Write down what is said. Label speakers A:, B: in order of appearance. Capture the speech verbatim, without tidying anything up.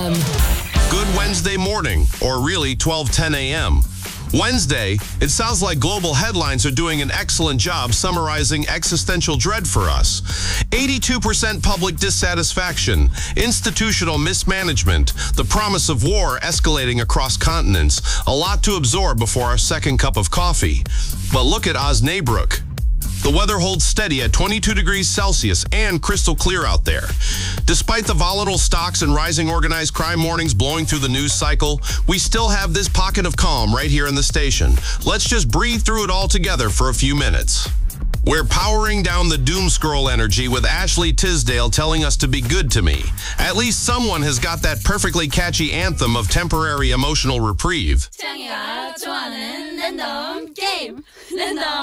A: M.
B: Good Wednesday morning, or really twelve ten a.m. Wednesday, it sounds like global headlines are doing an excellent job summarizing existential dread for us. eighty-two percent public dissatisfaction, institutional mismanagement, the promise of war escalating across continents. A lot to absorb before our second cup of coffee. But look at Osnabrück. The weather holds steady at twenty-two degrees Celsius and crystal clear out there. Despite the volatile stocks and rising organized crime warnings blowing through the news cycle, we still have this pocket of calm right here in the station. Let's just breathe through it all together for a few minutes. We're powering down the doom scroll energy with Ashley Tisdale telling us to be good to me. At least someone has got that perfectly catchy anthem of temporary emotional reprieve.
C: 창이가 좋아하는 랜덤 게임 랜덤